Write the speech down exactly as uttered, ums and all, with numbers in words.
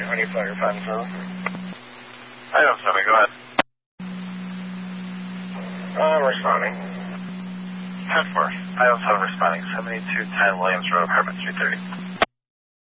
Honey Fire five seven. Item seven, go ahead. Uh, responding. ten four. Item seven responding. seventy-two ten Williams Road, apartment three thirty.